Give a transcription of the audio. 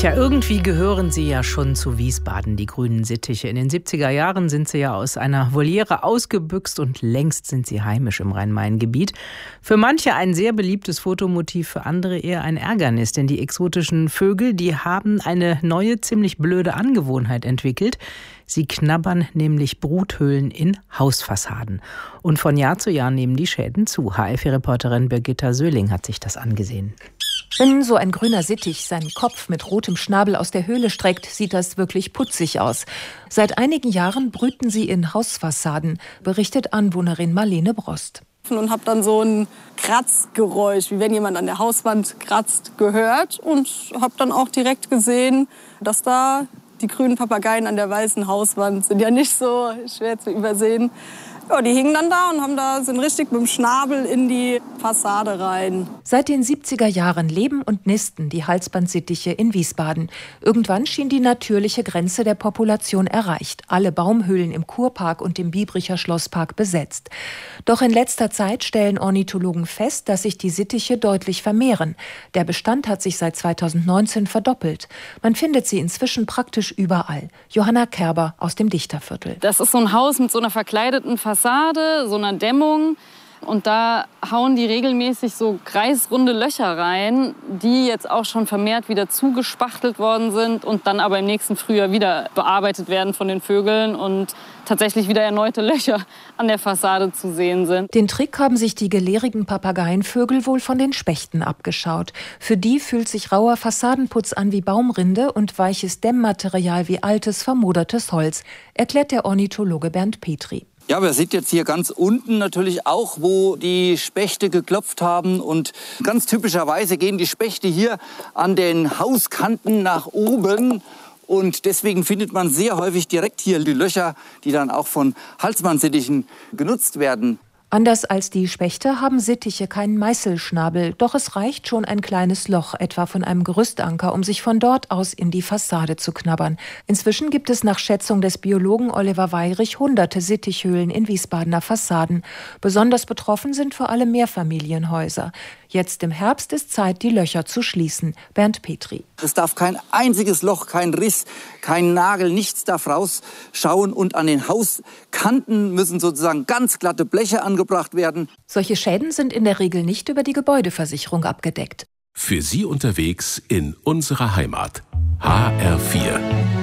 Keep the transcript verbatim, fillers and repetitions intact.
Tja, irgendwie gehören sie ja schon zu Wiesbaden, die grünen Sittiche. In den siebziger Jahren sind sie ja aus einer Voliere ausgebüxt und längst sind sie heimisch im Rhein-Main-Gebiet. Für manche ein sehr beliebtes Fotomotiv, für andere eher ein Ärgernis, denn die exotischen Vögel, die haben eine neue, ziemlich blöde Angewohnheit entwickelt. Sie knabbern nämlich Bruthöhlen in Hausfassaden. Und von Jahr zu Jahr nehmen die Schäden zu. H F-Reporterin Birgitta Söhling hat sich das angesehen. Wenn so ein grüner Sittich seinen Kopf mit rotem Schnabel aus der Höhle streckt, sieht das wirklich putzig aus. Seit einigen Jahren brüten sie in Hausfassaden, berichtet Anwohnerin Marlene Brost. Und habe dann so ein Kratzgeräusch, wie wenn jemand an der Hauswand kratzt, gehört. Und habe dann auch direkt gesehen, dass da die grünen Papageien an der weißen Hauswand sind ja nicht so schwer zu übersehen. Ja, die hingen dann da und haben da, sind richtig mit dem Schnabel in die Fassade rein. Seit den siebziger Jahren leben und nisten die Halsbandsittiche in Wiesbaden. Irgendwann schien die natürliche Grenze der Population erreicht. Alle Baumhöhlen im Kurpark und im Biebricher Schlosspark besetzt. Doch in letzter Zeit stellen Ornithologen fest, dass sich die Sittiche deutlich vermehren. Der Bestand hat sich seit zweitausendneunzehn verdoppelt. Man findet sie inzwischen praktisch überall. Johanna Kerber aus dem Dichterviertel. Das ist so ein Haus mit so einer verkleideten Fassade. Fassade, so einer Dämmung. Und da hauen die regelmäßig so kreisrunde Löcher rein, die jetzt auch schon vermehrt wieder zugespachtelt worden sind und dann aber im nächsten Frühjahr wieder bearbeitet werden von den Vögeln und tatsächlich wieder erneute Löcher an der Fassade zu sehen sind. Den Trick haben sich die gelehrigen Papageienvögel wohl von den Spechten abgeschaut. Für die fühlt sich rauer Fassadenputz an wie Baumrinde und weiches Dämmmaterial wie altes, vermodertes Holz, erklärt der Ornithologe Bernd Petri. Ja, wir sind jetzt hier ganz unten natürlich auch, wo die Spechte geklopft haben. Und ganz typischerweise gehen die Spechte hier an den Hauskanten nach oben. Und deswegen findet man sehr häufig direkt hier die Löcher, die dann auch von Halsbandsittichen genutzt werden. Anders als die Spechte haben Sittiche keinen Meißelschnabel, doch es reicht schon ein kleines Loch, etwa von einem Gerüstanker, um sich von dort aus in die Fassade zu knabbern. Inzwischen gibt es nach Schätzung des Biologen Oliver Weyrich hunderte Sittichhöhlen in Wiesbadener Fassaden. Besonders betroffen sind vor allem Mehrfamilienhäuser. Jetzt im Herbst ist Zeit, die Löcher zu schließen. Bernd Petri. Es darf kein einziges Loch, kein Riss, kein Nagel, nichts darf rausschauen. Und an den Hauskanten müssen sozusagen ganz glatte Bleche angebracht werden. Solche Schäden sind in der Regel nicht über die Gebäudeversicherung abgedeckt. Für Sie unterwegs in unserer Heimat. H R vier.